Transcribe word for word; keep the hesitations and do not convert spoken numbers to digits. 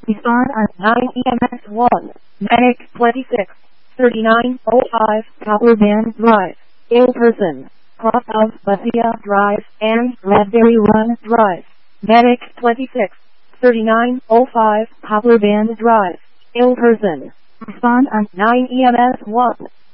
Respond on nine E M S one. Medic twenty-six thirty-nine oh five Copper Band Drive. Ill person. Cross of Bethia Drive and Raspberry Run Drive. Medic twenty-six thirty-nine oh five Copper Band Drive. Ill person. Respond on nine E M S one.